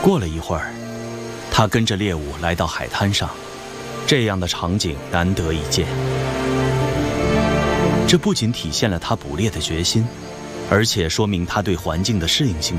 过了一会儿，他跟着猎物来到海滩上，这样的场景难得一见。这不仅体现了他捕猎的决心，而且说明他对环境的适应性